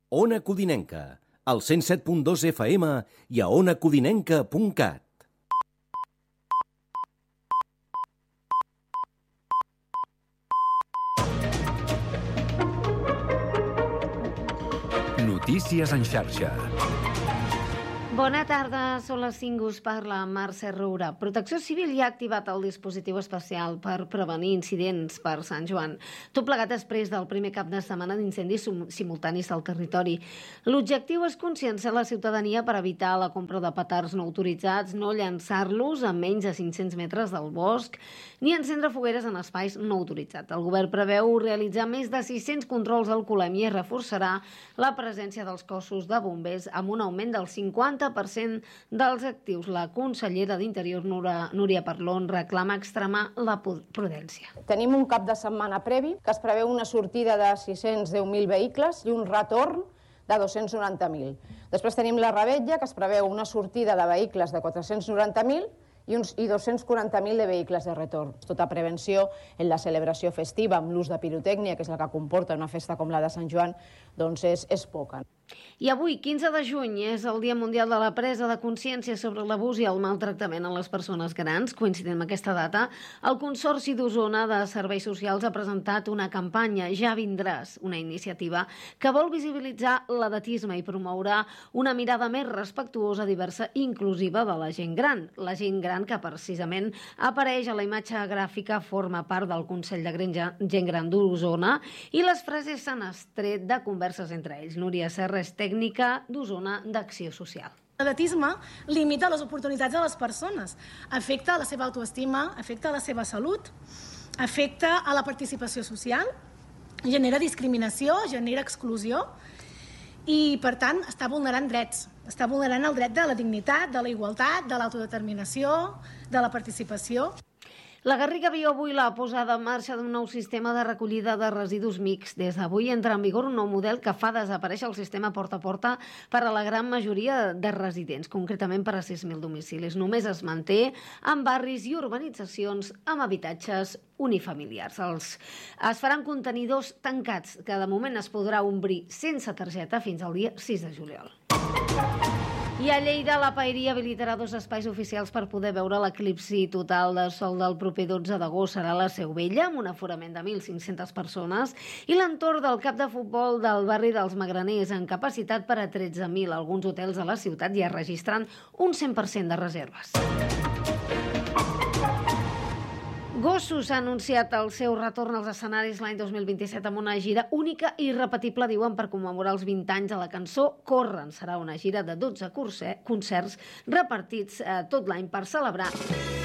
Ona Codinenca, al 107.2 FM i a onacodinenca.cat. Notícies en xarxa. Bona tarda, són les 5, us parla Mercè Roura. Protecció Civil ja ha activat el dispositiu especial per prevenir incidents per Sant Joan. Tot plegat després del primer cap de setmana d'incendis simultanis al territori. L'objectiu és conscienciar la ciutadania per evitar la compra de petards no autoritzats, no llançar-los a menys de 500 metres del bosc, ni encendre fogueres en espais no autoritzats. El govern preveu realitzar més de 600 controls d'alcoholèmia i reforçarà la presència dels cossos de bombers amb un augment del 50% dels actius. La consellera d'Interior, Núria Parlon, reclama extremar la prudència. Tenim un cap de setmana previ que es preveu una sortida de 610.000 vehicles i un retorn de 290.000. Després tenim la revetlla, que es preveu una sortida de vehicles de 490.000 i 240.000 de vehicles de retorn. Tota prevenció en la celebració festiva amb l'ús de pirotècnia, que és la que comporta una festa com la de Sant Joan, doncs és poca. I avui, 15 de juny, és el Dia Mundial de la Presa de Consciència sobre l'abús i el maltractament a les persones grans. Coincidint amb aquesta data, el Consorci d'Osona de Serveis Socials ha presentat una campanya, Ja vindràs, una iniciativa que vol visibilitzar l'edatisme i promourà una mirada més respectuosa, diversa i inclusiva de la gent gran. La gent gran que precisament apareix a la imatge gràfica forma part del Consell de Gent Gran d'Osona i les frases s'han extret de converses entre ells. Núria Serra és tècnica d'Osona d'Acció Social. L'edatisme limita les oportunitats de les persones, afecta la seva autoestima, afecta la seva salut, afecta a la participació social, genera discriminació, genera exclusió i, per tant, està vulnerant drets. Està vulnerant el dret de la dignitat, de la igualtat, de l'autodeterminació, de la participació. La Garriga viu avui la posada en marxa d'un nou sistema de recollida de residus mixt. Des d'avui entra en vigor un nou model que fa desaparèixer el sistema porta a porta per a la gran majoria de residents, concretament per a 6.000 domicilis. Només es manté en barris i urbanitzacions amb habitatges unifamiliars. Es faran contenidors tancats, que de moment es podrà obrir sense targeta fins al dia 6 de juliol. I a Lleida, la Paeria habilitarà 2 espais oficials per poder veure l'eclipsi total de sol del proper 12 d'agost. Serà la Seu Vella, amb un aforament de 1.500 persones, i l'entorn del camp de futbol del barri dels Magraners, amb capacitat per a 13.000. Alguns hotels de la ciutat ja registren un 100% de reserves. Gossos ha anunciat el seu retorn als escenaris l'any 2027 amb una gira única i irrepetible, diuen, per commemorar els 20 anys de la cançó Corren. Serà una gira de 12 concerts repartits tot l'any per celebrar